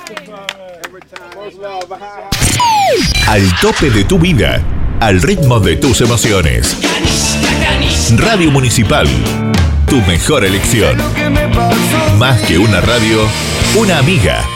Al tope de tu vida, al ritmo de tus emociones. Radio Municipal, tu mejor elección. Más que una radio, una amiga.